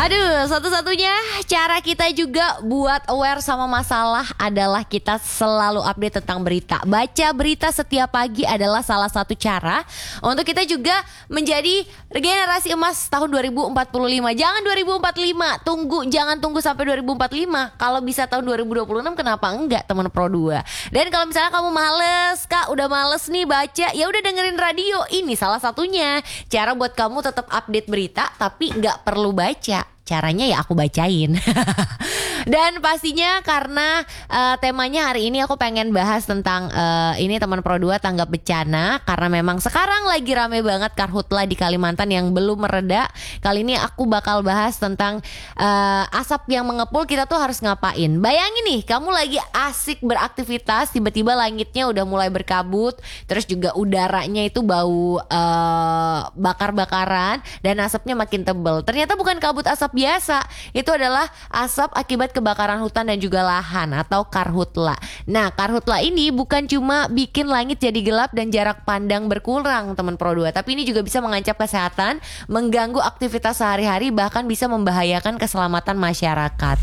Aduh, satu-satunya cara kita juga buat aware sama masalah adalah kita selalu update tentang berita. Baca berita setiap pagi adalah salah satu cara untuk kita juga menjadi generasi emas tahun 2045. Jangan 2045, jangan tunggu sampai 2045. Kalau bisa tahun 2026 kenapa enggak, teman Pro 2. Dan kalau misalnya kamu males, Kak, udah males nih baca, ya udah dengerin radio. Ini salah satunya cara buat kamu tetap update berita tapi nggak perlu baca. Caranya ya aku bacain. Dan pastinya karena temanya hari ini aku pengen bahas tentang ini teman Pro 2 tanggap bencana. Karena memang sekarang lagi rame banget karhutla di Kalimantan yang belum mereda. Kali ini aku bakal bahas tentang asap yang mengepul, kita tuh harus ngapain. Bayangin nih, kamu lagi asik beraktivitas, tiba-tiba langitnya udah mulai berkabut, terus juga udaranya itu bau bakar-bakaran dan asapnya makin tebal. Ternyata bukan kabut asap biasa, itu adalah asap akibat kebakaran hutan dan juga lahan atau karhutla. Nah, karhutla ini bukan cuma bikin langit jadi gelap dan jarak pandang berkurang, teman Pro 2, tapi ini juga bisa mengancam kesehatan, mengganggu aktivitas sehari-hari, bahkan bisa membahayakan keselamatan masyarakat.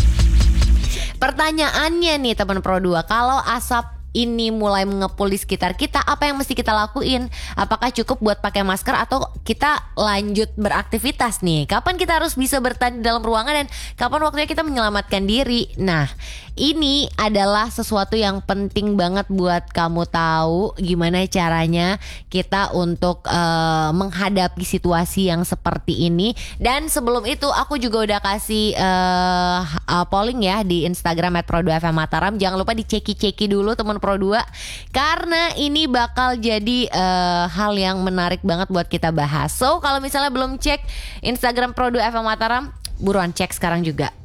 Pertanyaannya nih teman Pro 2, kalau asap ini mulai mengepul di sekitar kita, apa yang mesti kita lakuin? Apakah cukup buat pakai masker atau kita lanjut beraktivitas nih? Kapan kita harus bisa bertahan di dalam ruangan dan kapan waktunya kita menyelamatkan diri? Nah, ini adalah sesuatu yang penting banget buat kamu tahu gimana caranya kita untuk menghadapi situasi yang seperti ini. Dan sebelum itu aku juga udah kasih polling ya di Instagram @pro2fmmataram. Jangan lupa diceki-ceki dulu teman Pro 2, karena ini bakal jadi hal yang menarik banget buat kita bahas. So kalau misalnya belum cek Instagram Pro 2 FM Mataram, buruan cek sekarang juga.